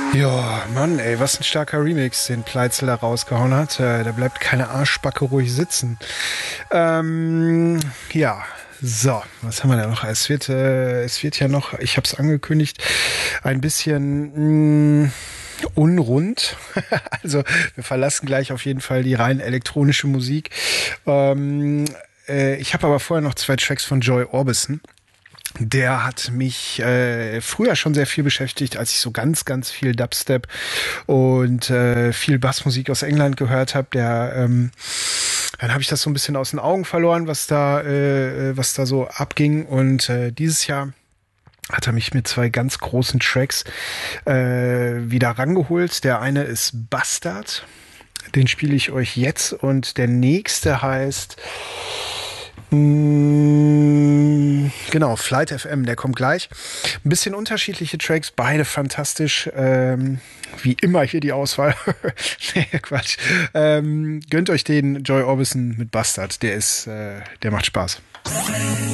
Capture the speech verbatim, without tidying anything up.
Ja, Mann, ey, was ein starker Remix, den Pleitzel da rausgehauen hat. Äh, da bleibt keine Arschbacke ruhig sitzen. Ähm, ja, so, was haben wir da noch? Es wird, äh, es wird ja noch, ich habe es angekündigt, ein bisschen mh, unrund. Also wir verlassen gleich auf jeden Fall die rein elektronische Musik. Ähm, äh, ich habe aber vorher noch zwei Tracks von Joy Orbison. Der hat mich äh, früher schon sehr viel beschäftigt, als ich so ganz, ganz viel Dubstep und äh, viel Bassmusik aus England gehört habe. Der, ähm, dann habe ich das so ein bisschen aus den Augen verloren, was da, äh, was da so abging. Und äh, dieses Jahr hat er mich mit zwei ganz großen Tracks äh, wieder rangeholt. Der eine ist Bastard, den spiele ich euch jetzt, und der nächste heißt genau, Flight F M, der kommt gleich. Ein bisschen unterschiedliche Tracks, beide fantastisch. Ähm, wie immer hier die Auswahl. Nee, Quatsch. Ähm, gönnt euch den Joy Orbison mit Bastard. Der ist, äh, der macht Spaß.